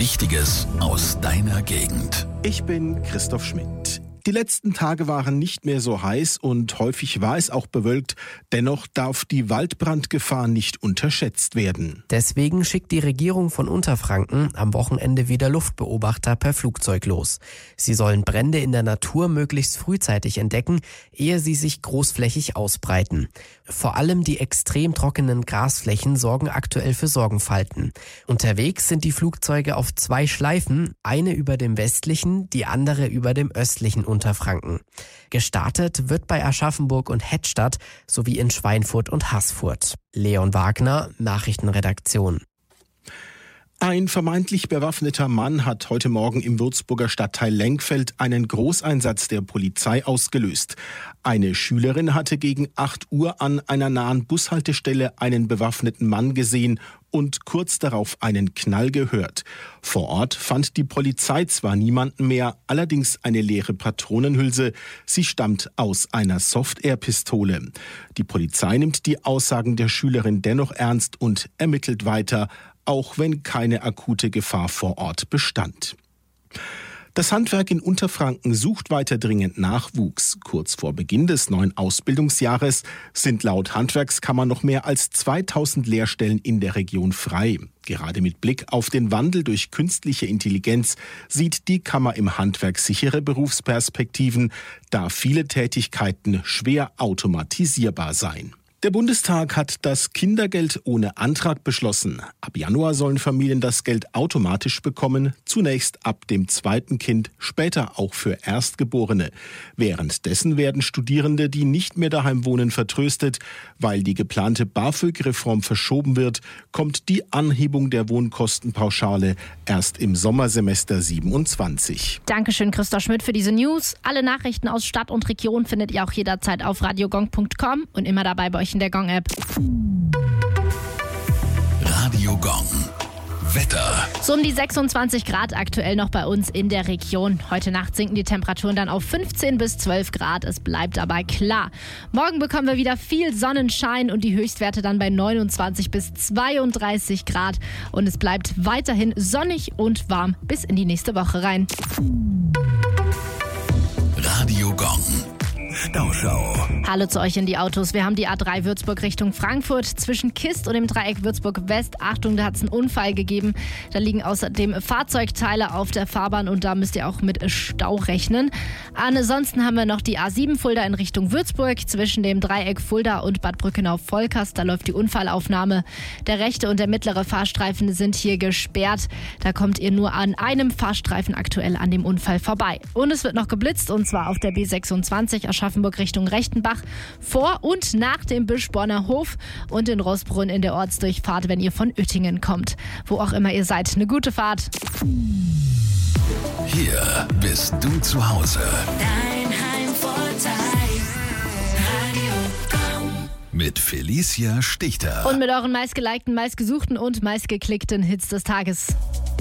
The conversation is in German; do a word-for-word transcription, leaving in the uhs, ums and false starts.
Wichtiges aus deiner Gegend. Ich bin Christoph Schmidt. Die letzten Tage waren nicht mehr so heiß und häufig war es auch bewölkt. Dennoch darf die Waldbrandgefahr nicht unterschätzt werden. Deswegen schickt die Regierung von Unterfranken am Wochenende wieder Luftbeobachter per Flugzeug los. Sie sollen Brände in der Natur möglichst frühzeitig entdecken, ehe sie sich großflächig ausbreiten. Vor allem die extrem trockenen Grasflächen sorgen aktuell für Sorgenfalten. Unterwegs sind die Flugzeuge auf zwei Schleifen, eine über dem westlichen, die andere über dem östlichen Unterfranken. Gestartet wird bei Aschaffenburg und Hettstadt sowie in Schweinfurt und Haßfurt. Leon Wagner, Nachrichtenredaktion. Ein vermeintlich bewaffneter Mann hat heute Morgen im Würzburger Stadtteil Lenkfeld einen Großeinsatz der Polizei ausgelöst. Eine Schülerin hatte gegen acht Uhr an einer nahen Bushaltestelle einen bewaffneten Mann gesehen und kurz darauf einen Knall gehört. Vor Ort fand die Polizei zwar niemanden mehr, allerdings eine leere Patronenhülse. Sie stammt aus einer Soft-Air-Pistole. Die Polizei nimmt die Aussagen der Schülerin dennoch ernst und ermittelt weiter, auch wenn keine akute Gefahr vor Ort bestand. Das Handwerk in Unterfranken sucht weiter dringend Nachwuchs. Kurz vor Beginn des neuen Ausbildungsjahres sind laut Handwerkskammer noch mehr als zweitausend Lehrstellen in der Region frei. Gerade mit Blick auf den Wandel durch künstliche Intelligenz sieht die Kammer im Handwerk sichere Berufsperspektiven, da viele Tätigkeiten schwer automatisierbar seien. Der Bundestag hat das Kindergeld ohne Antrag beschlossen. Ab Januar sollen Familien das Geld automatisch bekommen, zunächst ab dem zweiten Kind, später auch für Erstgeborene. Währenddessen werden Studierende, die nicht mehr daheim wohnen, vertröstet. Weil die geplante BAföG-Reform verschoben wird, kommt die Anhebung der Wohnkostenpauschale erst im Sommersemester siebenundzwanzig. Dankeschön, Christoph Schmidt, für diese News. Alle Nachrichten aus Stadt und Region findet ihr auch jederzeit auf radiogong punkt com und immer dabei bei euch in der Gong-App. Radio Gong. Wetter. So um die sechsundzwanzig Grad aktuell noch bei uns in der Region. Heute Nacht sinken die Temperaturen dann auf fünfzehn bis zwölf Grad. Es bleibt dabei klar. Morgen bekommen wir wieder viel Sonnenschein und die Höchstwerte dann bei neunundzwanzig bis zweiunddreißig Grad. Und es bleibt weiterhin sonnig und warm bis in die nächste Woche rein. Radio Gong. Stauschau. Hallo zu euch in die Autos. Wir haben die A drei Würzburg Richtung Frankfurt zwischen Kist und dem Dreieck Würzburg West. Achtung, da hat es einen Unfall gegeben. Da liegen außerdem Fahrzeugteile auf der Fahrbahn und da müsst ihr auch mit Stau rechnen. Ansonsten haben wir noch die A sieben Fulda in Richtung Würzburg zwischen dem Dreieck Fulda und Bad Brückenau-Volkast. Da läuft die Unfallaufnahme. Der rechte und der mittlere Fahrstreifen sind hier gesperrt. Da kommt ihr nur an einem Fahrstreifen aktuell an dem Unfall vorbei. Und es wird noch geblitzt und zwar auf der B sechsundzwanzig Aschaffenburg Richtung Rechtenbach vor und nach dem Bischborner Hof und in Roßbrunn in der Ortsdurchfahrt, wenn ihr von Uettingen kommt. Wo auch immer ihr seid, eine gute Fahrt. Hier bist du zu Hause. Dein Heimvorteil. Radio Gong. Mit Felicia Stichter. Und mit euren meistgelikten, meistgesuchten und meistgeklickten Hits des Tages.